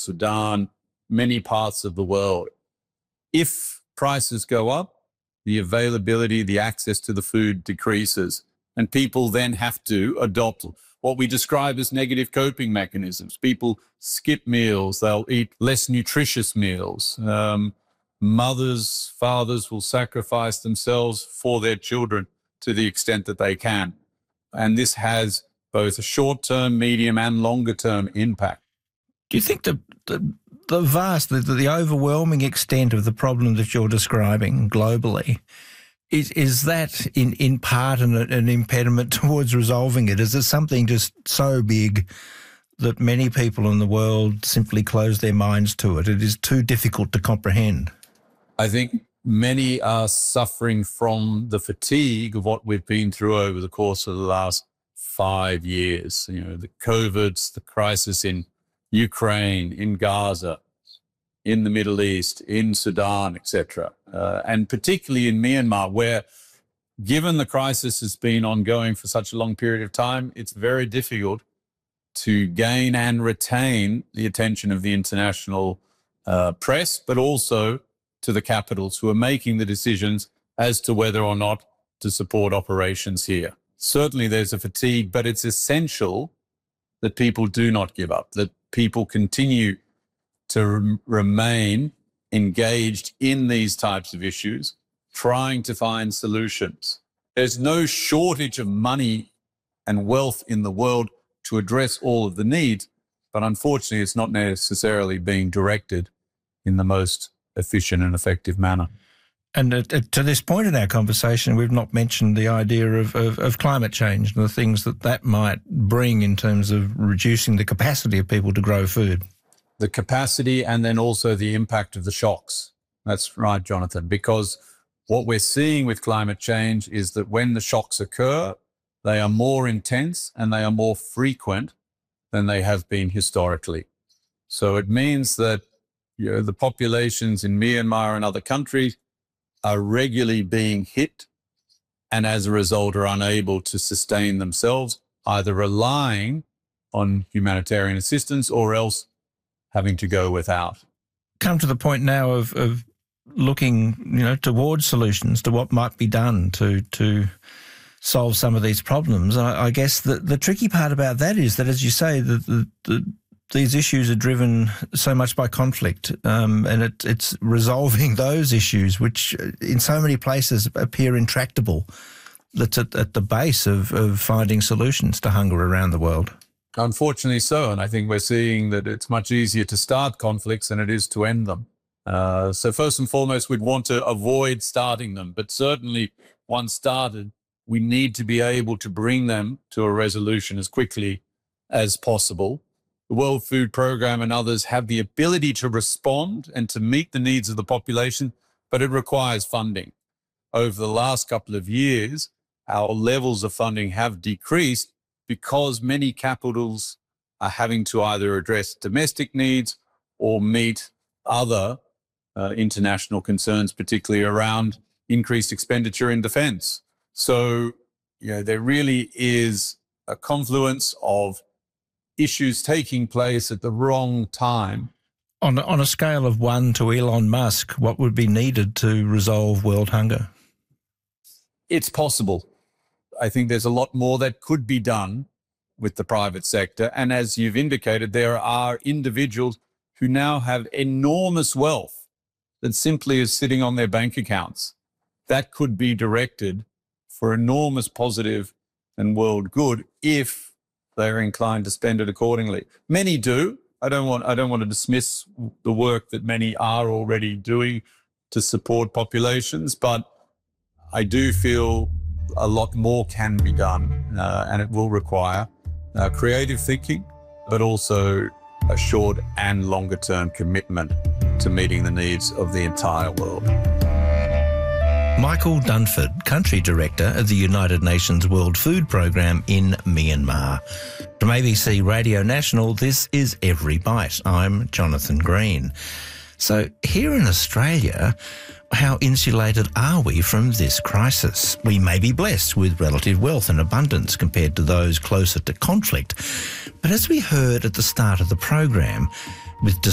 Sudan, many parts of the world. If prices go up, the availability, the access to the food decreases, and people then have to adopt what we describe as negative coping mechanisms. People skip meals, they'll eat less nutritious meals. Mothers, fathers will sacrifice themselves for their children to the extent that they can. And this has both a short-term, medium and longer-term impact. Do you think the overwhelming extent of the problem that you're describing globally, is that in part an impediment towards resolving it? Is it something just so big that many people in the world simply close their minds to it? It is too difficult to comprehend. I think many are suffering from the fatigue of what we've been through over the course of the last 5 years. You know, the COVIDs, the crisis in Ukraine, in Gaza, in the Middle East, in Sudan, etc., and particularly in Myanmar, where, given the crisis has been ongoing for such a long period of time, it's very difficult to gain and retain the attention of the international press, but also to the capitals who are making the decisions as to whether or not to support operations here. Certainly there's a fatigue, but it's essential that people do not give up, that people continue to remain engaged in these types of issues, trying to find solutions. There's no shortage of money and wealth in the world to address all of the needs, but unfortunately it's not necessarily being directed in the most efficient and effective manner. And to this point in our conversation, we've not mentioned the idea of climate change and the things that might bring in terms of reducing the capacity of people to grow food. The capacity and then also the impact of the shocks. That's right, Jonathan, because what we're seeing with climate change is that when the shocks occur, they are more intense and they are more frequent than they have been historically. So it means that the populations in Myanmar and other countries are regularly being hit and as a result are unable to sustain themselves, either relying on humanitarian assistance or else having to go without. Come to the point now of looking, towards solutions, to what might be done to solve some of these problems. I guess the tricky part about that is that, as you say, these issues are driven so much by conflict, and it's resolving those issues, which in so many places appear intractable, that's at the base of finding solutions to hunger around the world. Unfortunately so, and I think we're seeing that it's much easier to start conflicts than it is to end them. So first and foremost, we'd want to avoid starting them, but certainly once started, we need to be able to bring them to a resolution as quickly as possible. The World Food Programme and others have the ability to respond and to meet the needs of the population, but it requires funding. Over the last couple of years, our levels of funding have decreased because many capitals are having to either address domestic needs or meet other international concerns, particularly around increased expenditure in defence. So, there really is a confluence of issues taking place at the wrong time. On a scale of 1 to Elon Musk, what would be needed to resolve world hunger? It's possible. I think there's a lot more that could be done with the private sector. And as you've indicated, there are individuals who now have enormous wealth that simply is sitting on their bank accounts. That could be directed for enormous positive and world good if they're inclined to spend it accordingly. Many do. I don't want to dismiss the work that many are already doing to support populations, but I do feel a lot more can be done, and it will require creative thinking, but also a short and longer term commitment to meeting the needs of the entire world. Michael Dunford, Country Director of the United Nations World Food Programme in Myanmar. From ABC Radio National, this is Every Bite. I'm Jonathan Green. So here in Australia, how insulated are we from this crisis? We may be blessed with relative wealth and abundance compared to those closer to conflict. But as we heard at the start of the program, with